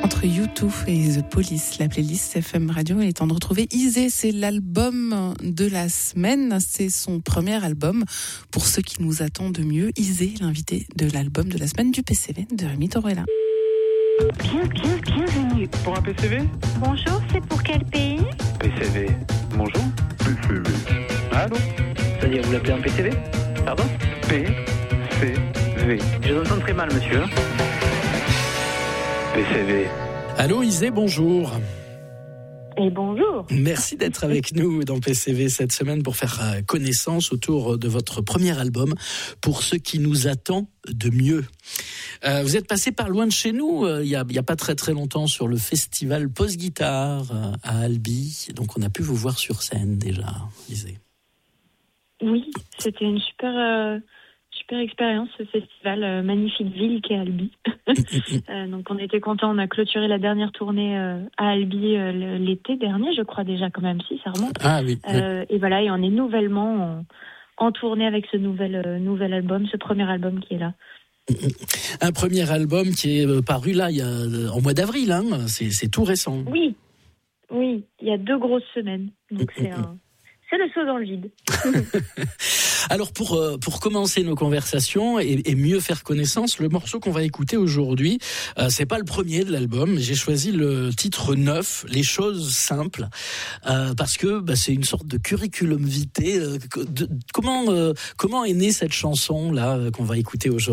Entre U2 et The Police, la playlist FM Radio est temps de retrouver Isée. C'est l'album de la semaine. C'est son premier album. Pour ceux qui nous attendent de mieux, Isée, l'invité de l'album de la semaine du PCV de Rémi Torella. Bienvenue. Pour un PCV ? Bonjour, c'est pour quel pays ? PCV. Bonjour. PCV. Allô ? C'est-à-dire, vous l'appelez un PCV ? Pardon ? PCV. Je vous entends très mal, monsieur. PCV. Allô Isée, bonjour. Et bonjour. Merci d'être avec nous dans PCV cette semaine pour faire connaissance autour de votre premier album, Pour ce qui nous attend de mieux. Vous êtes passé par loin de chez nous il y a pas très très longtemps sur le festival Post-Guitare à Albi, donc on a pu vous voir sur scène déjà, Isée. Oui, c'était une super expérience, ce festival, magnifique ville qu'est Albi. Donc on était contents, on a clôturé la dernière tournée à Albi l'été dernier, je crois déjà quand même, si ça remonte. Ah oui. Et voilà, et on est nouvellement en tournée avec ce nouvel album, ce premier album qui est là. Un premier album qui est paru là en mois d'avril, hein. C'est tout récent. Oui, il y a 2 grosses semaines, donc c'est le saut dans le vide. Alors pour commencer nos conversations et mieux faire connaissance, le morceau qu'on va écouter aujourd'hui, c'est pas le premier de l'album. J'ai choisi le titre 9, Les choses simples, parce que c'est une sorte de curriculum vitae. Comment est née cette chanson là qu'on va écouter aujourd'hui ?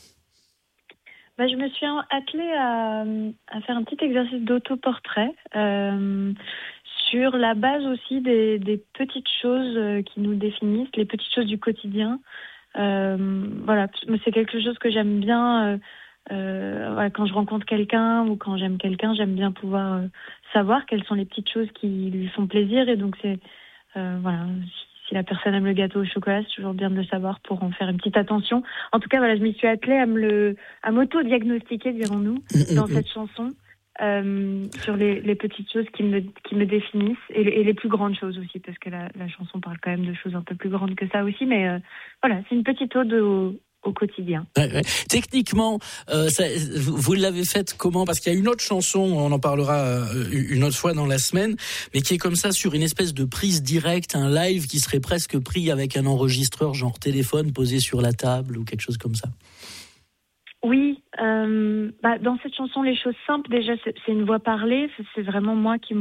Je me suis attelée à faire un petit exercice d'autoportrait. Sur la base aussi des petites choses qui nous définissent, les petites choses du quotidien. Voilà, c'est quelque chose que j'aime bien. Quand je rencontre quelqu'un ou quand j'aime quelqu'un, j'aime bien pouvoir savoir quelles sont les petites choses qui lui font plaisir. Et donc c'est si la personne aime le gâteau au chocolat, c'est toujours bien de le savoir pour en faire une petite attention. En tout cas, voilà, je m'y suis attelée à m'auto-diagnostiquer, dirons-nous, dans cette chanson. Sur les petites choses qui me définissent et les plus grandes choses aussi, parce que la chanson parle quand même de choses un peu plus grandes que ça aussi, mais voilà, c'est une petite ode au quotidien. Ouais. Techniquement, vous l'avez faite comment ? Parce qu'il y a une autre chanson, on en parlera une autre fois dans la semaine, mais qui est comme ça sur une espèce de prise directe, un live qui serait presque pris avec un enregistreur genre téléphone posé sur la table ou quelque chose comme ça. Oui, dans cette chanson, Les choses simples, déjà, c'est une voix parlée. C'est vraiment moi qui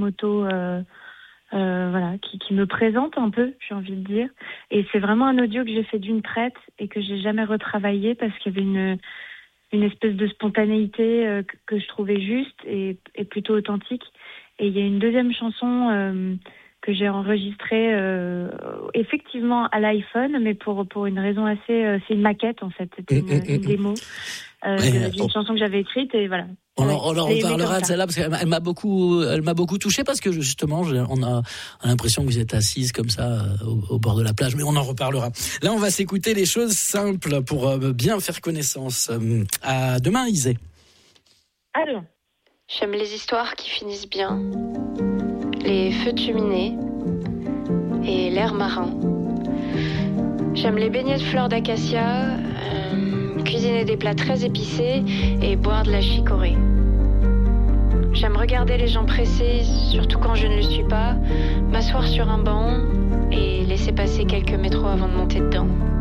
qui me présente un peu, j'ai envie de dire. Et c'est vraiment un audio que j'ai fait d'une traite et que j'ai jamais retravaillé parce qu'il y avait une espèce de spontanéité que je trouvais juste et plutôt authentique. Et il y a une deuxième chanson que j'ai enregistrée effectivement à l'iPhone, mais pour une raison assez... c'est une maquette, en fait. C'était une démo. D'une chanson que j'avais écrite et voilà. On en reparlera de celle-là parce qu'elle m'a beaucoup touché parce que justement on a l'impression que vous êtes assise comme ça au bord de la plage, mais on en reparlera. Là, on va s'écouter Les choses simples pour bien faire connaissance. À demain, Isée. Allons. J'aime les histoires qui finissent bien, les feux de cheminée et l'air marin. J'aime les beignets de fleurs d'acacia. Cuisiner des plats très épicés et boire de la chicorée. J'aime regarder les gens pressés, surtout quand je ne le suis pas, m'asseoir sur un banc et laisser passer quelques métros avant de monter dedans.